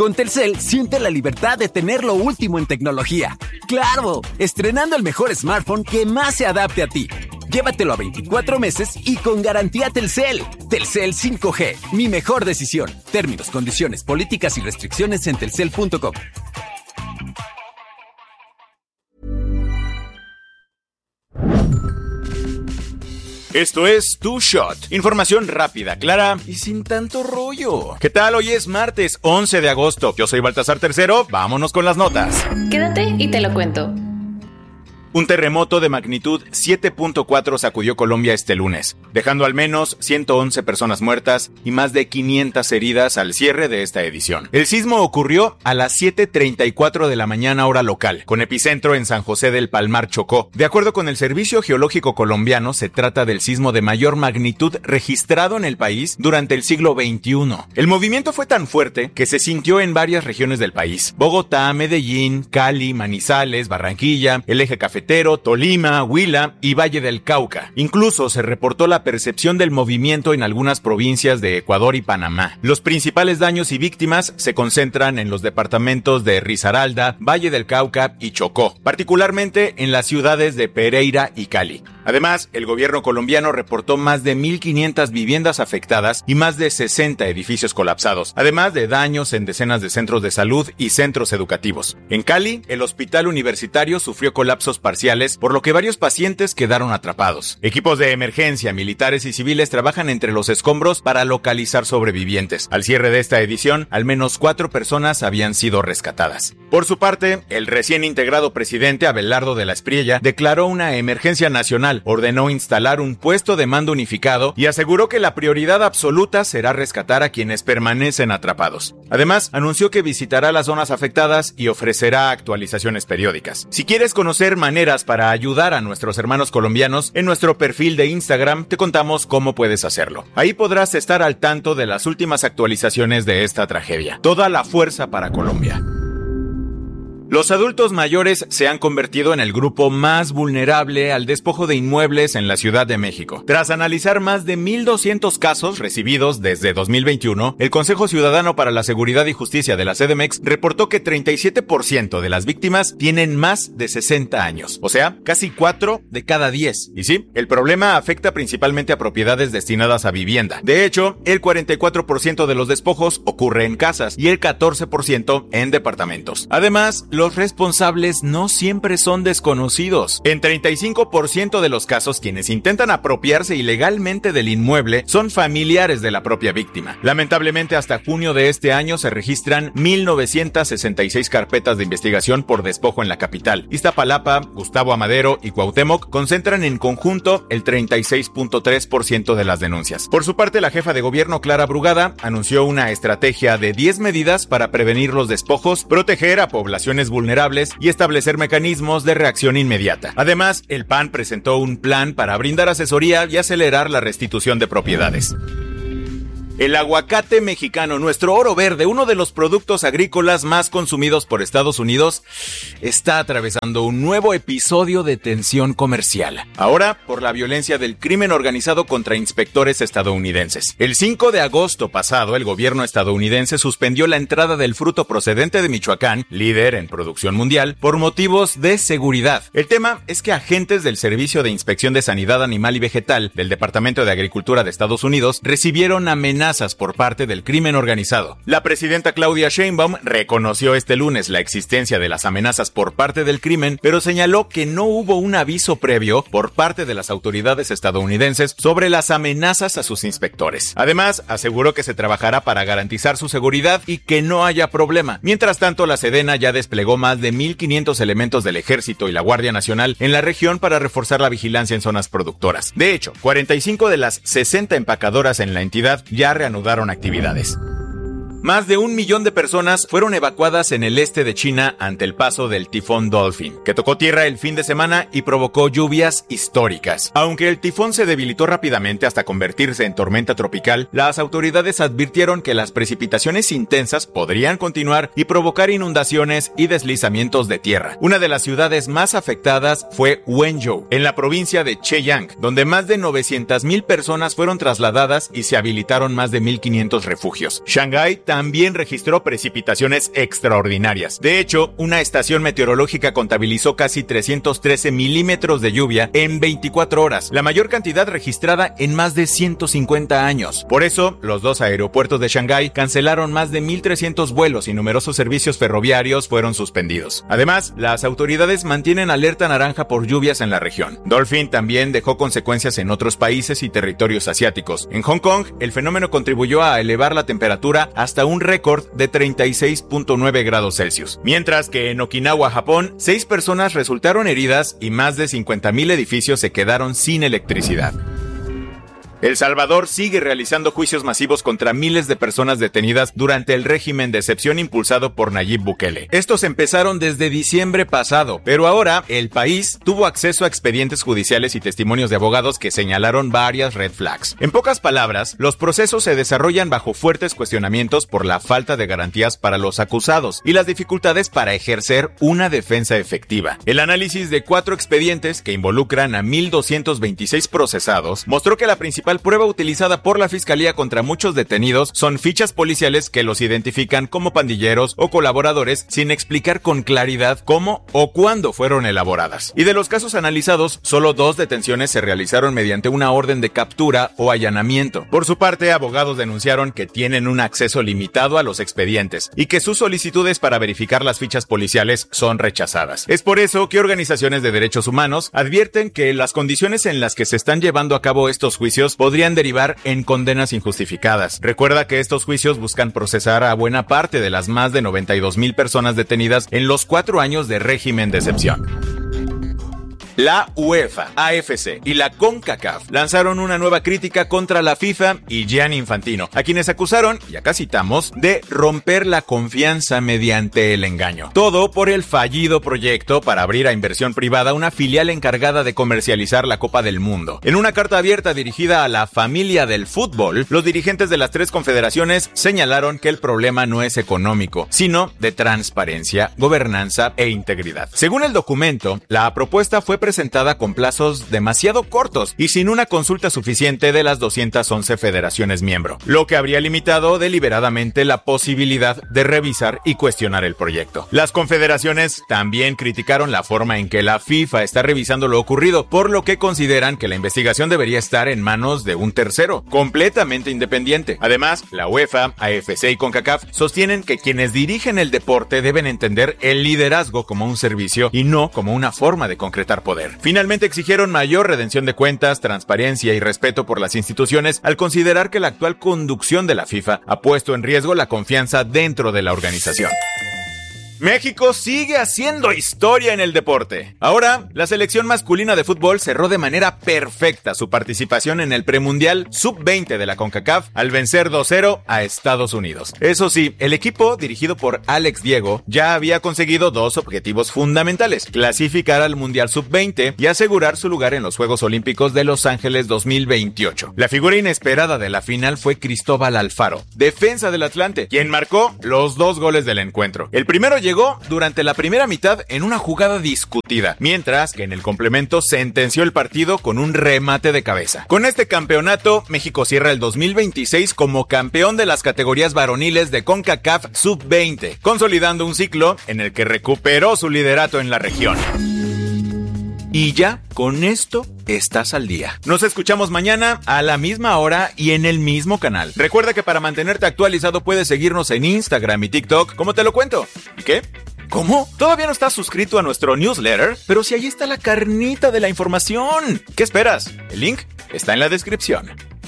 Con Telcel, siente la libertad de tener lo último en tecnología. ¡Claro! Estrenando el mejor smartphone que más se adapte a ti. Llévatelo a 24 meses y con garantía Telcel. Telcel 5G, mi mejor decisión. Términos, condiciones, políticas y restricciones en telcel.com. Esto es Tu Shot. Información rápida, clara y sin tanto rollo. ¿Qué tal? Hoy es martes 11 de agosto. Yo soy Baltasar Tercero. Vámonos con las notas. Quédate y te lo cuento. Un terremoto de magnitud 7.4 sacudió Colombia este lunes, dejando al menos 111 personas muertas y más de 500 heridas al cierre de esta edición. El sismo ocurrió a las 7:34 de la mañana hora local, con epicentro en San José del Palmar, Chocó. De acuerdo con el Servicio Geológico Colombiano, se trata del sismo de mayor magnitud registrado en el país durante el siglo XXI. El movimiento fue tan fuerte que se sintió en varias regiones del país: Bogotá, Medellín, Cali, Manizales, Barranquilla, el Eje Cafetero, Tolima, Huila y Valle del Cauca. Incluso se reportó la percepción del movimiento en algunas provincias de Ecuador y Panamá. Los principales daños y víctimas se concentran en los departamentos de Risaralda, Valle del Cauca y Chocó, particularmente en las ciudades de Pereira y Cali. Además, el gobierno colombiano reportó más de 1,500 viviendas afectadas y más de 60 edificios colapsados, además de daños en decenas de centros de salud y centros educativos. En Cali, el hospital universitario sufrió colapsos parciales, por lo que varios pacientes quedaron atrapados. Equipos de emergencia, militares y civiles trabajan entre los escombros para localizar sobrevivientes. Al cierre de esta edición, al menos 4 personas habían sido rescatadas. Por su parte, el recién integrado presidente Abelardo de la Espriella declaró una emergencia nacional, ordenó instalar un puesto de mando unificado y aseguró que la prioridad absoluta será rescatar a quienes permanecen atrapados. Además, anunció que visitará las zonas afectadas y ofrecerá actualizaciones periódicas. Si quieres conocer maneras para ayudar a nuestros hermanos colombianos, en nuestro perfil de Instagram te contamos cómo puedes hacerlo. Ahí podrás estar al tanto de las últimas actualizaciones de esta tragedia. Toda la fuerza para Colombia. Los adultos mayores se han convertido en el grupo más vulnerable al despojo de inmuebles en la Ciudad de México. Tras analizar más de 1,200 casos recibidos desde 2021, el Consejo Ciudadano para la Seguridad y Justicia de la CDMX reportó que 37% de las víctimas tienen más de 60 años, o sea, casi 4 de cada 10. Y sí, el problema afecta principalmente a propiedades destinadas a vivienda. De hecho, el 44% de los despojos ocurre en casas y el 14% en departamentos. Además, los responsables no siempre son desconocidos. En 35% de los casos, quienes intentan apropiarse ilegalmente del inmueble son familiares de la propia víctima. Lamentablemente, hasta junio de este año se registran 1,966 carpetas de investigación por despojo en la capital. Iztapalapa, Gustavo Amadero y Cuauhtémoc concentran en conjunto el 36.3% de las denuncias. Por su parte, la jefa de gobierno, Clara Brugada, anunció una estrategia de 10 medidas para prevenir los despojos, proteger a poblaciones vulnerables y establecer mecanismos de reacción inmediata. Además, el PAN presentó un plan para brindar asesoría y acelerar la restitución de propiedades. El aguacate mexicano, nuestro oro verde, uno de los productos agrícolas más consumidos por Estados Unidos, está atravesando un nuevo episodio de tensión comercial. Ahora, por la violencia del crimen organizado contra inspectores estadounidenses. El 5 de agosto pasado, el gobierno estadounidense suspendió la entrada del fruto procedente de Michoacán, líder en producción mundial, por motivos de seguridad. El tema es que agentes del Servicio de Inspección de Sanidad Animal y Vegetal del Departamento de Agricultura de Estados Unidos recibieron amenazas por parte del crimen organizado. La presidenta Claudia Sheinbaum reconoció este lunes la existencia de las amenazas por parte del crimen, pero señaló que no hubo un aviso previo por parte de las autoridades estadounidenses sobre las amenazas a sus inspectores. Además, aseguró que se trabajará para garantizar su seguridad y que no haya problema. Mientras tanto, la Sedena ya desplegó más de 1,500 elementos del Ejército y la Guardia Nacional en la región para reforzar la vigilancia en zonas productoras. De hecho, 45 de las 60 empacadoras en la entidad ya reanudaron actividades. Más de 1 millón de personas fueron evacuadas en el este de China ante el paso del tifón Dolphin, que tocó tierra el fin de semana y provocó lluvias históricas. Aunque el tifón se debilitó rápidamente hasta convertirse en tormenta tropical, las autoridades advirtieron que las precipitaciones intensas podrían continuar y provocar inundaciones y deslizamientos de tierra. Una de las ciudades más afectadas fue Wenzhou, en la provincia de Zhejiang, donde más de 900,000 personas fueron trasladadas y se habilitaron más de 1,500 refugios. Shanghái también registró precipitaciones extraordinarias. De hecho, una estación meteorológica contabilizó casi 313 milímetros de lluvia en 24 horas, la mayor cantidad registrada en más de 150 años. Por eso, los dos aeropuertos de Shanghái cancelaron más de 1,300 vuelos y numerosos servicios ferroviarios fueron suspendidos. Además, las autoridades mantienen alerta naranja por lluvias en la región. Dolphin también dejó consecuencias en otros países y territorios asiáticos. En Hong Kong, el fenómeno contribuyó a elevar la temperatura hasta un récord de 36.9 grados Celsius. Mientras que en Okinawa, Japón, 6 personas resultaron heridas y más de 50,000 edificios se quedaron sin electricidad. El Salvador sigue realizando juicios masivos contra miles de personas detenidas durante el régimen de excepción impulsado por Nayib Bukele. Estos empezaron desde diciembre pasado, pero ahora el país tuvo acceso a expedientes judiciales y testimonios de abogados que señalaron varias red flags. En pocas palabras, los procesos se desarrollan bajo fuertes cuestionamientos por la falta de garantías para los acusados y las dificultades para ejercer una defensa efectiva. El análisis de 4 expedientes que involucran a 1,226 procesados mostró que la principal prueba utilizada por la fiscalía contra muchos detenidos son fichas policiales que los identifican como pandilleros o colaboradores sin explicar con claridad cómo o cuándo fueron elaboradas. Y de los casos analizados, solo 2 detenciones se realizaron mediante una orden de captura o allanamiento. Por su parte, abogados denunciaron que tienen un acceso limitado a los expedientes y que sus solicitudes para verificar las fichas policiales son rechazadas. Es por eso que organizaciones de derechos humanos advierten que las condiciones en las que se están llevando a cabo estos juicios podrían derivar en condenas injustificadas. Recuerda que estos juicios buscan procesar a buena parte de las más de 92,000 personas detenidas en los 4 años de régimen de excepción. La UEFA, AFC y la CONCACAF lanzaron una nueva crítica contra la FIFA y Gianni Infantino, a quienes acusaron, y acá citamos, de romper la confianza mediante el engaño. Todo por el fallido proyecto para abrir a inversión privada una filial encargada de comercializar la Copa del Mundo. En una carta abierta dirigida a la familia del fútbol, los dirigentes de las 3 confederaciones señalaron que el problema no es económico, sino de transparencia, gobernanza e integridad. Según el documento, la propuesta fue presentada con plazos demasiado cortos y sin una consulta suficiente de las 211 federaciones miembro, lo que habría limitado deliberadamente la posibilidad de revisar y cuestionar el proyecto. Las confederaciones también criticaron la forma en que la FIFA está revisando lo ocurrido, por lo que consideran que la investigación debería estar en manos de un tercero, completamente independiente. Además, la UEFA, AFC y CONCACAF sostienen que quienes dirigen el deporte deben entender el liderazgo como un servicio y no como una forma de concretar poder. Finalmente exigieron mayor redención de cuentas, transparencia y respeto por las instituciones al considerar que la actual conducción de la FIFA ha puesto en riesgo la confianza dentro de la organización. México sigue haciendo historia en el deporte. Ahora, la selección masculina de fútbol cerró de manera perfecta su participación en el premundial sub-20 de la CONCACAF al vencer 2-0 a Estados Unidos. Eso sí, el equipo, dirigido por Alex Diego, ya había conseguido 2 objetivos fundamentales: clasificar al Mundial sub-20 y asegurar su lugar en los Juegos Olímpicos de Los Ángeles 2028. La figura inesperada de la final fue Cristóbal Alfaro, defensa del Atlante, quien marcó los 2 goles del encuentro. El primero llegó durante la primera mitad en una jugada discutida, mientras que en el complemento sentenció el partido con un remate de cabeza. Con este campeonato, México cierra el 2026 como campeón de las categorías varoniles de CONCACAF Sub-20, consolidando un ciclo en el que recuperó su liderato en la región. Y ya, con esto estás al día. Nos escuchamos mañana a la misma hora y en el mismo canal. Recuerda que para mantenerte actualizado puedes seguirnos en Instagram y TikTok, como te lo cuento. ¿Y qué? ¿Cómo? ¿Todavía no estás suscrito a nuestro newsletter? Pero si allí está la carnita de la información. ¿Qué esperas? El link está en la descripción.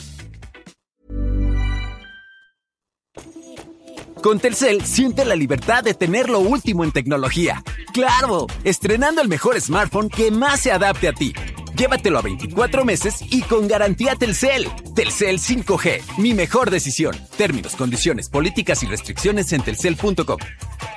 Con Telcel, siente la libertad de tener lo último en tecnología. ¡Claro! Estrenando el mejor smartphone que más se adapte a ti. Llévatelo a 24 meses y con garantía Telcel. Telcel 5G, mi mejor decisión. Términos, condiciones, políticas y restricciones en telcel.com.